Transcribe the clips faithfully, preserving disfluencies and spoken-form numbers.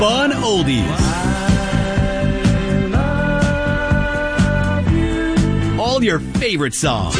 Fun Oldies. All your favorite songs.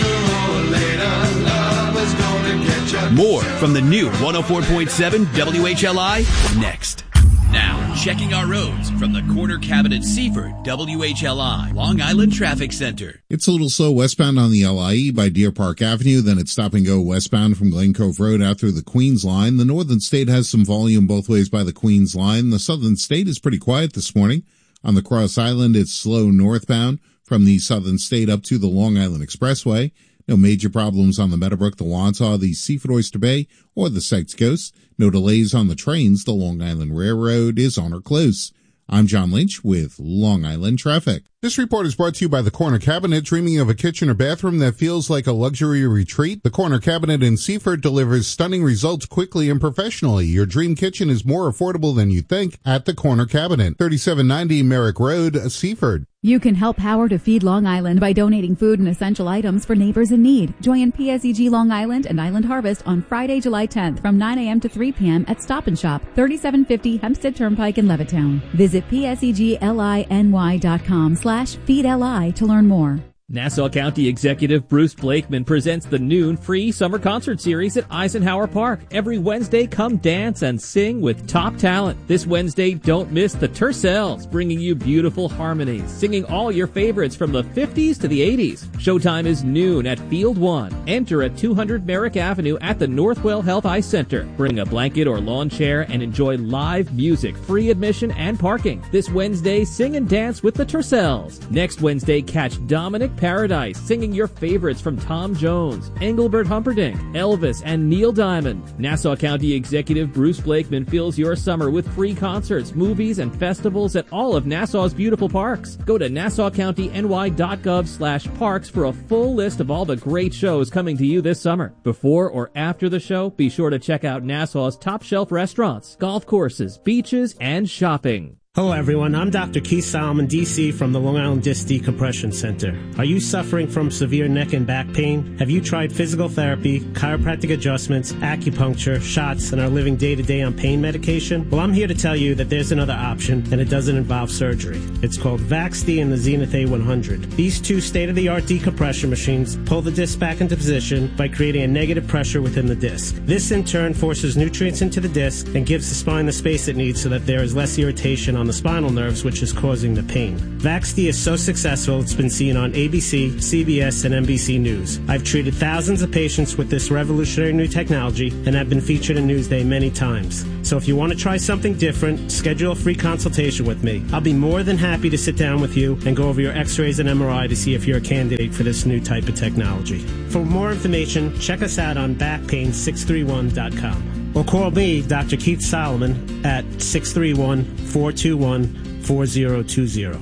More from the new one oh four point seven W H L I next. Now, checking our roads from the Corner Cabinet Seaford W H L I Long Island Traffic Center. It's a little slow westbound on the L I E by Deer Park Avenue. Then it's stop and go westbound from Glen Cove Road out through the Queens line. The Northern State has some volume both ways by the Queens line. The Southern State is pretty quiet this morning. On the Cross Island, it's slow northbound from the Southern State up to the Long Island Expressway. No major problems on the Meadowbrook, the Wantaw, the Seaford Oyster Bay, or the Sykes Coast. No delays on the trains. The Long Island Railroad is on or close. I'm John Lynch with Long Island Traffic. This report is brought to you by the Corner Cabinet. Dreaming of a kitchen or bathroom that feels like a luxury retreat? The Corner Cabinet in Seaford delivers stunning results quickly and professionally. Your dream kitchen is more affordable than you think at the Corner Cabinet. thirty-seven ninety Merrick Road, Seaford. You can help Power to Feed Long Island by donating food and essential items for neighbors in need. Join P S E G Long Island and Island Harvest on Friday, July tenth from nine a.m. to three p.m. at Stop and Shop, thirty-seven fifty Hempstead Turnpike in Levittown. Visit P S E G L I N Y dot com slash feed L I to learn more. Nassau County Executive Bruce Blakeman presents the noon free summer concert series at Eisenhower Park. Every Wednesday, come dance and sing with top talent. This Wednesday, don't miss the Tercels, bringing you beautiful harmonies, singing all your favorites from the fifties to the eighties. Showtime is noon at Field One. Enter at two hundred Merrick Avenue at the Northwell Health Eye Center. Bring a blanket or lawn chair and enjoy live music, free admission and parking. This Wednesday, sing and dance with the Tercels. Next Wednesday, catch Dominic Paradise, singing your favorites from Tom Jones, Engelbert Humperdinck, Elvis, and Neil Diamond. Nassau County Executive Bruce Blakeman fills your summer with free concerts, movies, and festivals at all of Nassau's beautiful parks. Go to nassau county n y dot gov slash parks for a full list of all the great shows coming to you this summer. Before or after the show, be sure to check out Nassau's top shelf restaurants, golf courses, beaches, and shopping. Hello everyone, I'm Doctor Keith Solomon, D C from the Long Island Disc Decompression Center. Are you suffering from severe neck and back pain? Have you tried physical therapy, chiropractic adjustments, acupuncture, shots, and are living day to day on pain medication? Well, I'm here to tell you that there's another option, and it doesn't involve surgery. It's called VaxD and the Zenith A one hundred. These two state-of-the-art decompression machines pull the disc back into position by creating a negative pressure within the disc. This in turn forces nutrients into the disc and gives the spine the space it needs so that there is less irritation on the spinal nerves, which is causing the pain. VaxD is so successful it's been seen on A B C, C B S, and N B C News. I've treated thousands of patients with this revolutionary new technology and have been featured in Newsday many times. So if you want to try something different, schedule a free consultation with me. I'll be more than happy to sit down with you and go over your x-rays and M R I to see if you're a candidate for this new type of technology. For more information, check us out on back pain six three one dot com. Or call me, Doctor Keith Solomon, at six three one, four two one, four zero two zero.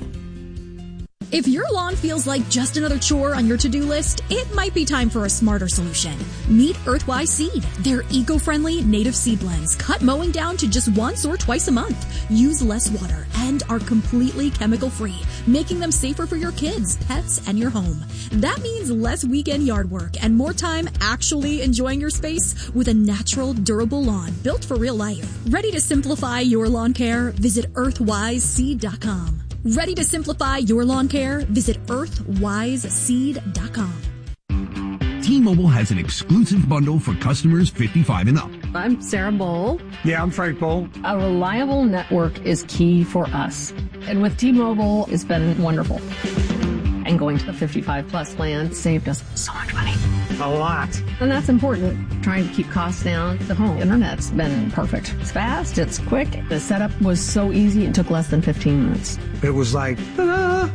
If your lawn feels like just another chore on your to-do list, it might be time for a smarter solution. Meet Earthwise Seed. They're eco-friendly native seed blends. Cut mowing down to just once or twice a month. Use less water and are completely chemical-free, making them safer for your kids, pets, and your home. That means less weekend yard work and more time actually enjoying your space with a natural, durable lawn built for real life. Ready to simplify your lawn care? Visit earthwise seed dot com. Ready to simplify your lawn care? Visit earthwise seed dot com. T-Mobile has an exclusive bundle for customers fifty-five and up. I'm Sarah Bowl. Yeah, I'm Frank Bowl. A reliable network is key for us. And with T-Mobile, it's been wonderful. And going to the fifty-five plus plan saved us so much money. A lot. And that's important. Trying to keep costs down. The home internet's been perfect. It's fast, it's quick. The setup was so easy, it took less than fifteen minutes. It was like, ta-da!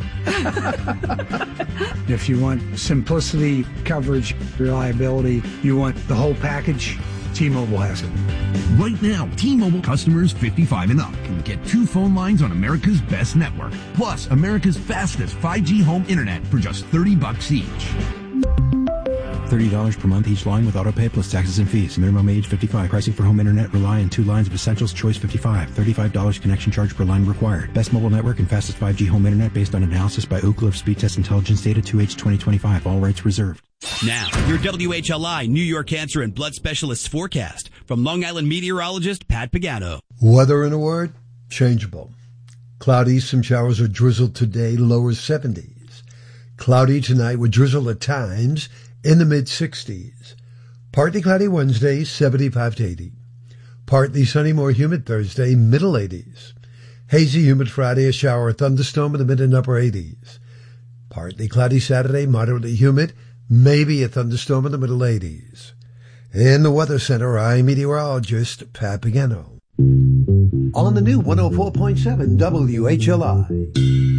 If you want simplicity, coverage, reliability, you want the whole package, T-Mobile has it. Right now, T-Mobile customers fifty-five and up can get two phone lines on America's best network, plus America's fastest five G home internet for just thirty bucks each. thirty dollars per month each line with autopay plus taxes and fees. Minimum age fifty-five. Pricing for home internet rely on two lines of Essentials Choice fifty-five. thirty-five dollars connection charge per line required. Best mobile network and fastest five G home internet based on analysis by Ookla of Speed Test Intelligence Data two H twenty twenty-five. All rights reserved. Now, your W H L I New York Cancer and Blood Specialists forecast from Long Island meteorologist Pat Pagano. Weather in a word? changeable. Cloudy, some showers or drizzle today, lower seventies. Cloudy tonight with drizzle at times in the mid-sixties. Partly cloudy Wednesday, seventy-five to eighty. Partly sunny, more humid Thursday, middle eighties. Hazy, humid Friday, a shower or thunderstorm in the mid and upper eighties. Partly cloudy Saturday, moderately humid, maybe a thunderstorm in the middle eighties. In the Weather Center, I'm meteorologist Pat Pagano. On the new one oh four point seven W H L I.